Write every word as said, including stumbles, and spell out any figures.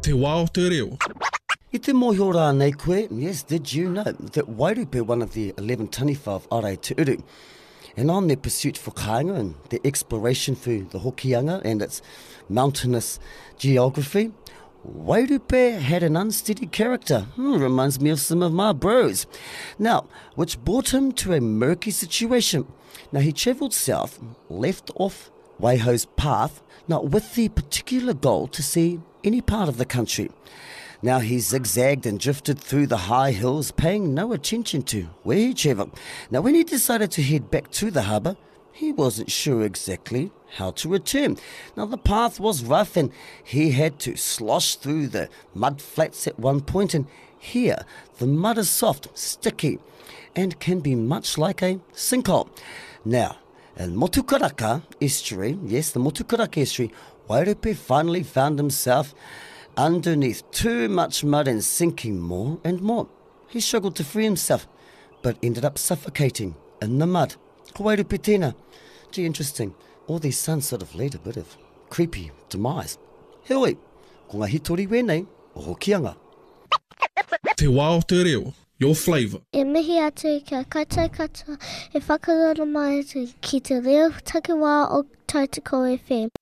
Te wā o te reo. I te mōhio rā nei koe, yes, did you know that Wairupe, one of the eleven taniwha of Arai Te Uru, and on their pursuit for kāinga and their exploration through the Hokianga and its mountainous geography, Wairupe had an unsteady character. Hmm, reminds me of some of my bros. Now, which brought him to a murky situation. Now, he travelled south, left off Waiho's path, now with the particular goal to see any part of the country. Now, he zigzagged and drifted through the high hills, paying no attention to where he travelled. Now, when he decided to head back to the harbour, he wasn't sure exactly how to return. Now, the path was rough and he had to slosh through the mud flats at one point, and here the mud is soft, sticky, and can be much like a sinkhole. Now, in Motukaraka estuary, yes, the Motukaraka estuary, Wairupe finally found himself underneath too much mud and sinking more and more. He struggled to free himself, but ended up suffocating in the mud. Ko Wairupe tēnā. Gee, interesting. All these sons sort of lead a bit of creepy demise. Heoi, ko ngā hitori wēnei o Hokianga. Te wā o te reo. Your flavour. E mihi atu kia koutou katoa, e whakarora mai atu ki te reo takiwā o Tautoko F M.